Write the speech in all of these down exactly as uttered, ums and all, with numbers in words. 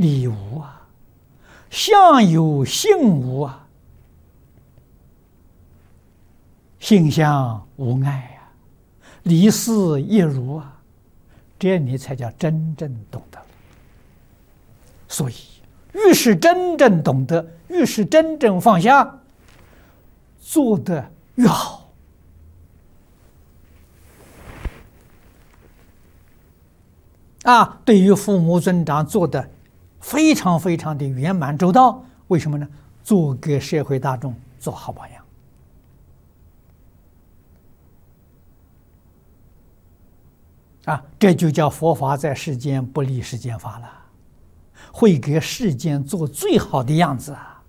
理无啊，相由心无啊，性相无碍啊，理事一如啊，这样你才叫真正懂得。所以，越是真正懂得，越是真正放下，做得越好。啊，对于父母尊长做的非常非常的圆满周到，为什么呢？做给社会大众做好榜样。啊，这就叫佛法在世间不离世间法了，会给世间做最好的样子啊！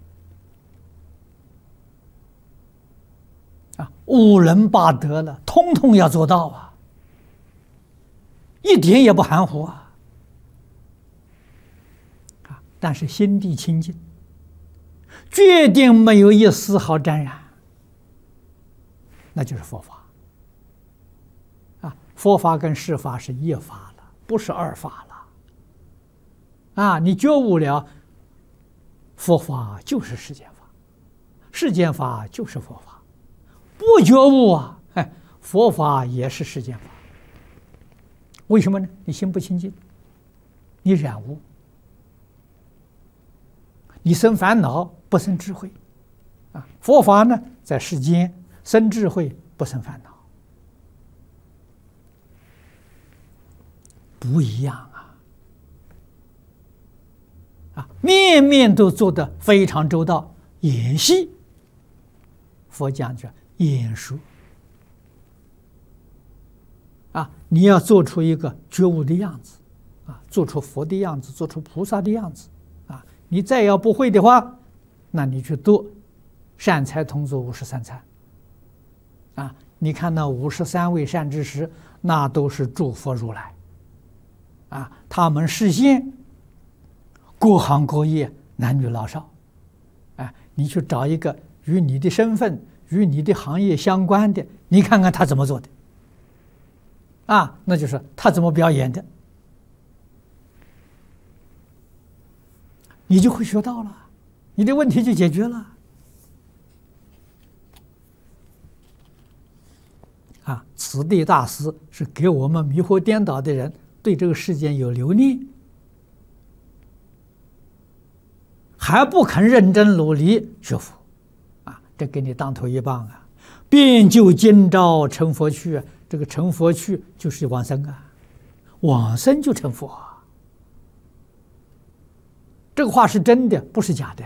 啊，五伦八德了，通通要做到啊！一点也不含糊啊！啊，但是心地清净，决定没有一丝毫沾染，那就是佛法。啊，佛法跟世法是一法了，不是二法了。啊，你觉悟了，佛法就是世间法，世间法就是佛法。不觉悟啊，哎，佛法也是世间法。为什么呢？你心不清净，你染污，你生烦恼不生智慧，啊，佛法呢在世间生智慧不生烦恼，不一样啊！啊，面面都做得非常周到，演戏，佛讲叫演说。啊，你要做出一个觉悟的样子，啊，做出佛的样子，做出菩萨的样子，啊，你再要不会的话，那你去读善财童子五十三参，啊，你看那五十三位善知识，那都是诸佛如来，啊，他们示现各行各业，男女老少，啊，你去找一个与你的身份、与你的行业相关的，你看看他怎么做的。啊，那就是他怎么表演的，你就会学到了，你的问题就解决了。啊，此地大师是给我们迷惑颠倒的人对这个世间有留念，还不肯认真努力学佛，啊，这给你当头一棒啊！便就今朝成佛去啊！这个成佛去就是往生啊，往生就成佛啊。这个话是真的，不是假的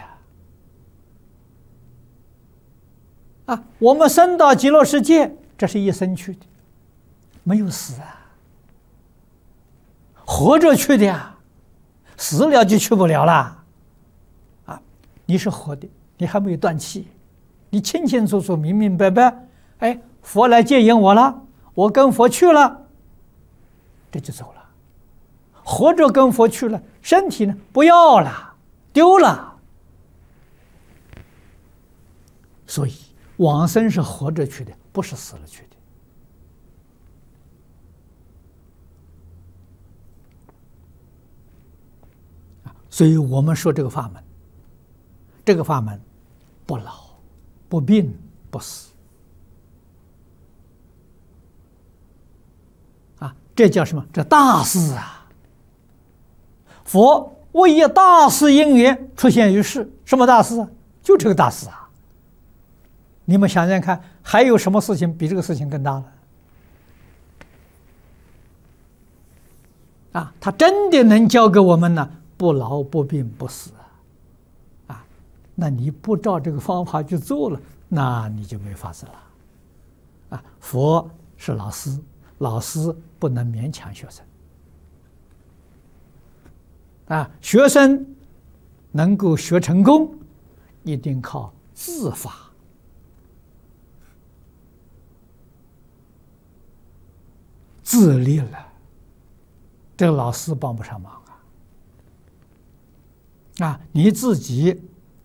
啊！我们生到极乐世界，这是一生去的，没有死啊，活着去的呀，死了就去不了了啊！你是活的，你还没有断气，你清清楚楚、明明白白，哎，佛来接引我了。我跟佛去了，这就走了。活着跟佛去了，身体呢不要了，丢了。所以往生是活着去的，不是死了去的。所以我们说这个法门，这个法门不老、不病、不死。这叫什么？这大事啊！佛为一大事因缘出现于世，什么大事啊？就这个大事啊！你们想想看，还有什么事情比这个事情更大了？啊，他真的能教给我们呢，不老不病不死啊！啊，那你不照这个方法去做了，那你就没法子了。啊，佛是老师。老师不能勉强学生啊，学生能够学成功，一定靠自发、自立了，这个老师帮不上忙啊！啊，你自己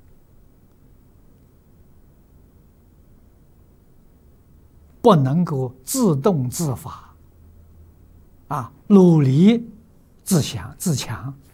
不能够自动自发，啊，努力自强自强，